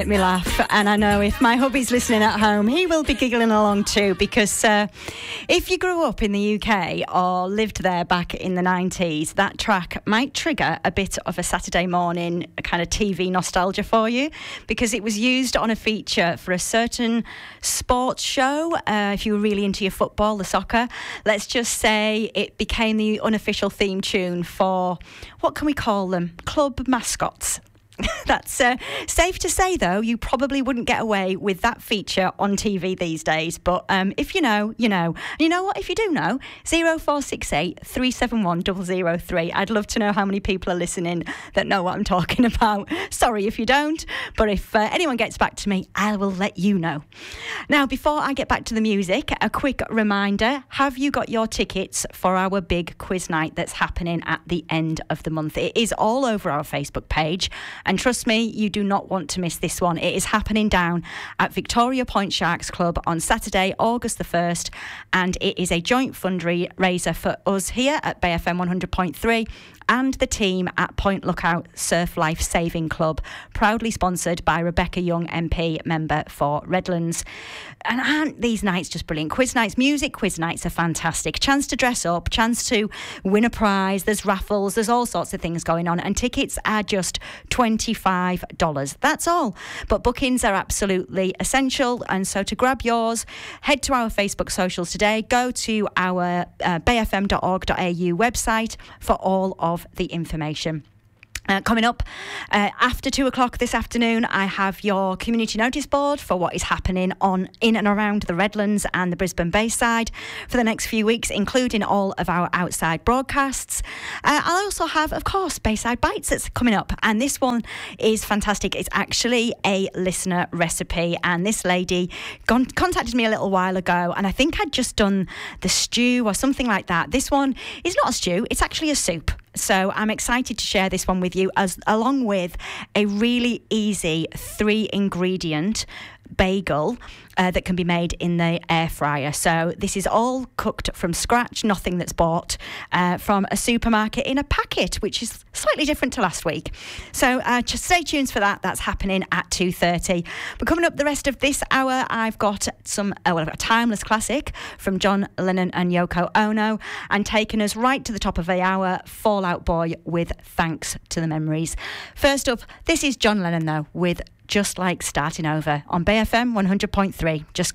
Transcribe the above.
Make me laugh, and I know if my hubby's listening at home, he will be giggling along too, because if you grew up in the UK or lived there back in the 90s, that track might trigger a bit of a Saturday morning kind of TV nostalgia for you, because it was used on a feature for a certain sports show. If you were really into your football, the soccer, let's just say it became the unofficial theme tune for, what can we call them, club mascots. That's safe to say, though, you probably wouldn't get away with that feature on TV these days. But if you know, you know. And you know what? If you do know, 0468 371 003. I'd love to know how many people are listening that know what I'm talking about. Sorry if you don't, but if anyone gets back to me, I will let you know. Now, before I get back to the music, a quick reminder. Have you got your tickets for our big quiz night that's happening at the end of the month? It is all over our Facebook page. And trust me, you do not want to miss this one. It is happening down at Victoria Point Sharks Club on Saturday, August the 1st. And it is a joint fundraiser for us here at Bay FM 100.3 and the team at Point Lookout Surf Life Saving Club, proudly sponsored by Rebecca Young MP, member for Redlands. And aren't these nights just brilliant? Quiz nights, music quiz nights are fantastic. Chance to dress up, chance to win a prize, there's raffles, there's all sorts of things going on, and tickets are just $25. That's all. But bookings are absolutely essential, and so to grab yours, head to our Facebook socials today, go to our bayfm.org.au website for all of the information. Coming up after 2 o'clock this afternoon, I have your community notice board for what is happening in and around the Redlands and the Brisbane Bayside for the next few weeks, including all of our outside broadcasts. I'll also have, of course, Bayside Bites that's coming up, and this one is fantastic. It's actually a listener recipe, and this lady contacted me a little while ago, and I think I'd just done the stew or something like that. This one is not a stew, it's actually a soup. So I'm excited to share this one with you, along with a really easy 3-ingredient bagel that can be made in the air fryer. So this is all cooked from scratch, nothing that's bought from a supermarket in a packet, which is slightly different to last week. So just stay tuned for that. That's happening at 2:30. But coming up the rest of this hour, I've got a timeless classic from John Lennon and Yoko Ono, and taking us right to the top of the hour, Fall Out Boy with Thanks to the Memories. First up, this is John Lennon, though, with Just Like Starting Over on Bay FM 100.3. Just